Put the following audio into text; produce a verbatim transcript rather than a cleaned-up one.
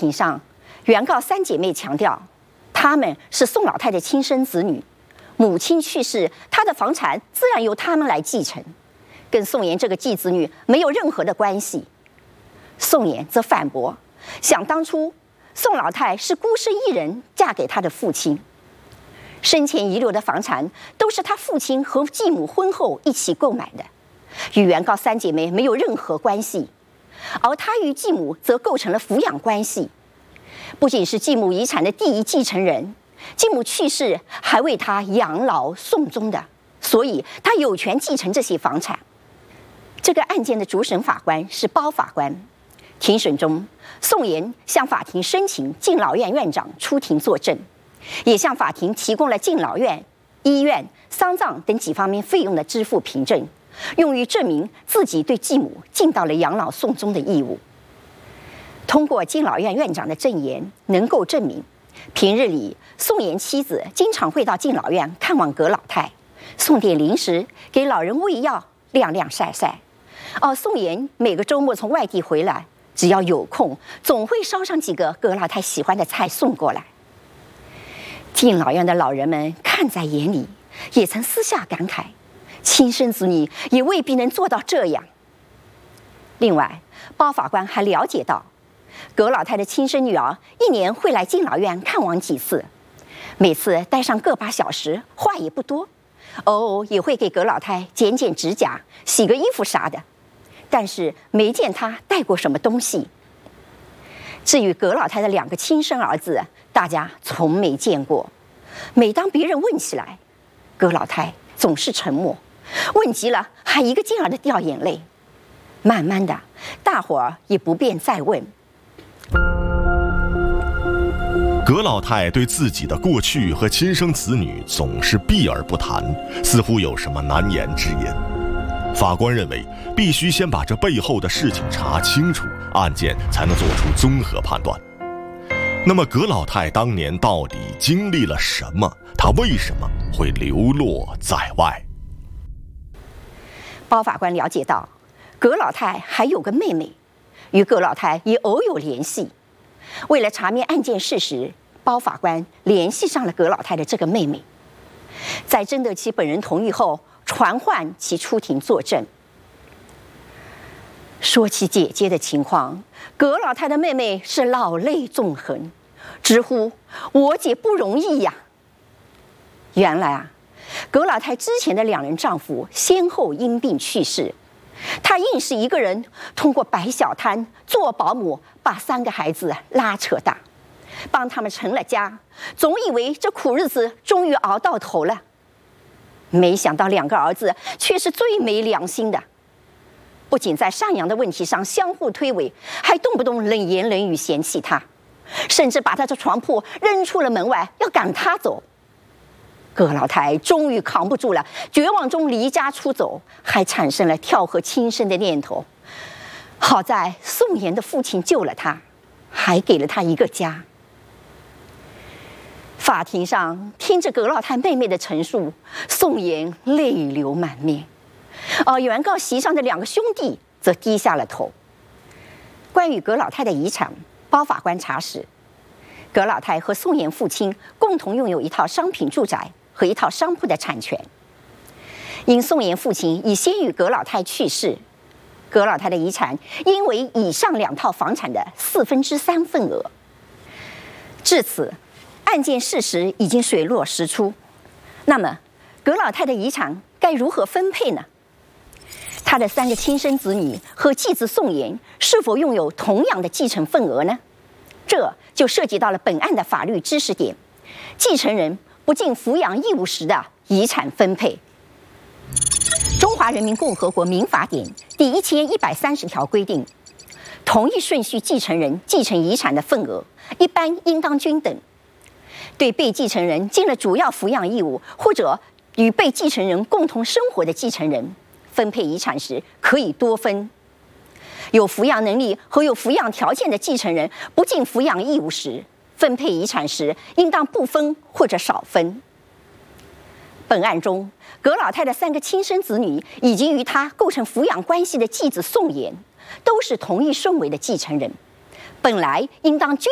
庭上，原告三姐妹强调，她们是宋老太的亲生子女，母亲去世，她的房产自然由她们来继承，跟宋妍这个继子女没有任何的关系。宋妍则反驳，想当初宋老太是孤身一人嫁给她的父亲，生前遗留的房产都是她父亲和继母婚后一起购买的，与原告三姐妹没有任何关系。而她与继母则构成了抚养关系，不仅是继母遗产的第一继承人，继母去世还为她养老送终的，所以她有权继承这些房产。这个案件的主审法官是包法官。庭审中，宋妍向法庭申请敬老院院长出庭作证，也向法庭提供了敬老院、医院、丧葬等几方面费用的支付凭证，用于证明自己对继母尽到了养老送终的义务。通过敬老院院长的证言，能够证明平日里宋妍妻子经常会到敬老院看望葛老太，送点零食给老人喂药、晾晾晒晒。而宋妍每个周末从外地回来，只要有空，总会烧上几个葛老太喜欢的菜送过来。敬老院的老人们看在眼里，也曾私下感慨，亲生子女也未必能做到这样。另外，包法官还了解到，葛老太的亲生女儿一年会来敬老院看望几次，每次待上个把小时，话也不多，偶尔也会给葛老太剪剪指甲、洗个衣服啥的，但是没见她带过什么东西。至于葛老太的两个亲生儿子，大家从没见过。每当别人问起来，葛老太总是沉默，问急了还一个劲儿的掉眼泪。慢慢的，大伙儿也不便再问。 葛老太对自己的过去和亲生子女总是避而不谈，似乎有什么难言之隐。法官认为，必须先把这背后的事情查清楚，案件才能做出综合判断。那么，葛老太当年到底经历了什么？她为什么会流落在外？ 包法官了解到，葛老太还有个妹妹，与葛老太也偶有联系。为了查明案件事实，包法官联系上了葛老太的这个妹妹，在征得其本人同意后，传唤其出庭作证。说起姐姐的情况，葛老太的妹妹是老泪纵横，直呼我姐不容易呀。原来啊，葛老太之前的两人丈夫先后因病去世，她硬是一个人通过摆小摊、做保姆，把三个孩子拉扯大，帮他们成了家，总以为这苦日子终于熬到头了。没想到两个儿子却是最没良心的，不仅在赡养的问题上相互推诿，还动不动冷言冷语嫌弃他，甚至把他的床铺扔出了门外，要赶他走。葛老太终于扛不住了，绝望中离家出走，还产生了跳河轻生的念头。好在宋妍的父亲救了他，还给了他一个家。法庭上听着葛老太妹妹的陈述，宋妍泪流满面，而原告席上的两个兄弟则低下了头。关于葛老太的遗产，包法官查实，葛老太和宋妍父亲共同拥有一套商品住宅和一套商铺的产权。因宋妍父亲已先于葛老太去世，葛老太的遗产应为以上两套房产的四分之三份额。至此，案件事实已经水落石出。那么，葛老太的遗产该如何分配呢？她的三个亲生子女和继子宋妍是否拥有同样的继承份额呢？这就涉及到了本案的法律知识点：继承人不尽抚养义务时的遗产分配。中华人民共和国民法典第一千一百三十条规定，同一顺序继承人继承遗产的份额一般应当均等。对被继承人尽了主要抚养义务，或者与被继承人共同生活的继承人，分配遗产时可以多分。有抚养能力和有抚养条件的继承人不尽抚养义务时，分配遗产时应当不分或者少分。本案中，葛老太的三个亲生子女以及与她构成抚养关系的继子宋妍，都是同一顺位的继承人，本来应当均